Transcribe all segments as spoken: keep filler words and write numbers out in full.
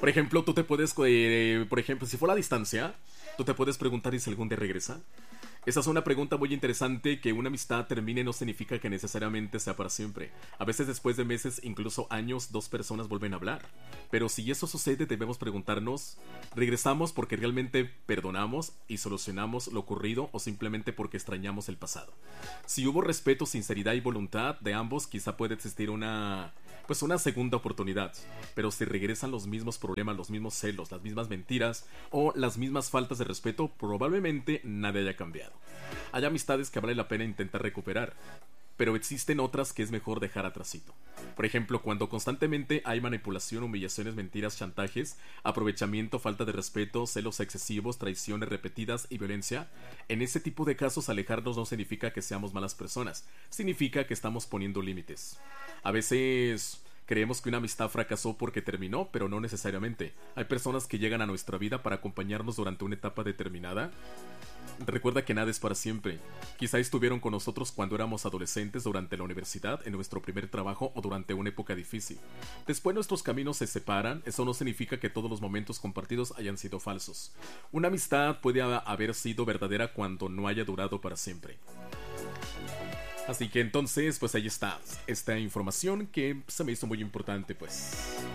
Por ejemplo, tú te puedes, eh, por ejemplo, si fuera a distancia, tú te puedes preguntar ¿y si algún día regresa? Esa es una pregunta muy interesante. Que una amistad termine no significa que necesariamente sea para siempre. A veces después de meses, incluso años, dos personas vuelven a hablar. Pero si eso sucede, debemos preguntarnos, ¿regresamos porque realmente perdonamos y solucionamos lo ocurrido o simplemente porque extrañamos el pasado? Si hubo respeto, sinceridad y voluntad de ambos, quizá puede existir una... pues una segunda oportunidad. Pero si regresan los mismos problemas, los mismos celos, las mismas mentiras o las mismas faltas de respeto, probablemente nada haya cambiado. Hay amistades que vale la pena intentar recuperar, pero existen otras que es mejor dejar atrasito. Por ejemplo, cuando constantemente hay manipulación, humillaciones, mentiras, chantajes, aprovechamiento, falta de respeto, celos excesivos, traiciones repetidas y violencia, en ese tipo de casos alejarnos no significa que seamos malas personas, significa que estamos poniendo límites. A veces creemos que una amistad fracasó porque terminó, pero no necesariamente. Hay personas que llegan a nuestra vida para acompañarnos durante una etapa determinada. Recuerda que nada es para siempre. Quizá estuvieron con nosotros cuando éramos adolescentes, durante la universidad, en nuestro primer trabajo o durante una época difícil. Después nuestros caminos se separan. Eso no significa que todos los momentos compartidos hayan sido falsos. Una amistad puede haber sido verdadera cuando no haya durado para siempre. Así que entonces, pues ahí está esta información que se me hizo muy importante, pues.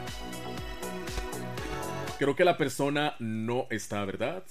Creo que la persona no está, ¿verdad?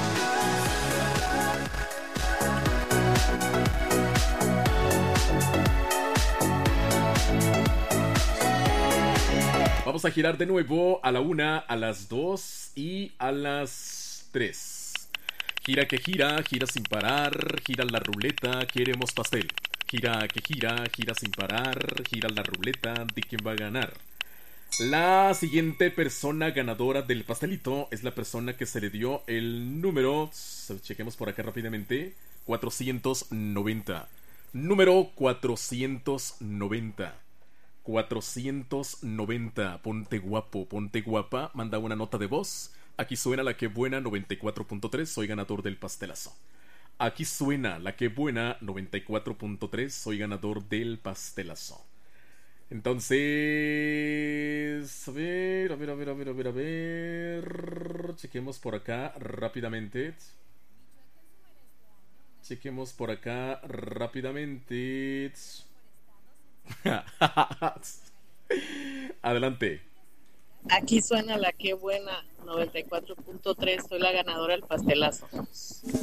Vamos a girar de nuevo a la una, a las dos y a las tres. Gira que gira, gira sin parar, gira la ruleta, queremos pastel. Gira que gira, gira sin parar, gira la ruleta de quién va a ganar. La siguiente persona ganadora del pastelito es la persona que se le dio el número, chequemos por acá rápidamente, cuatrocientos noventa. Número cuatrocientos noventa. cuatrocientos noventa. Ponte guapo, ponte guapa, manda una nota de voz. Aquí suena la que buena noventa y cuatro punto tres, soy ganador del pastelazo. Aquí suena la que buena noventa y cuatro punto tres, soy ganador del pastelazo. Entonces, a ver, a ver, a ver, a ver, a ver, a ver. Chequemos por acá rápidamente. Chequemos por acá rápidamente. Adelante. Aquí suena la que buena noventa y cuatro punto tres, soy la ganadora del pastelazo.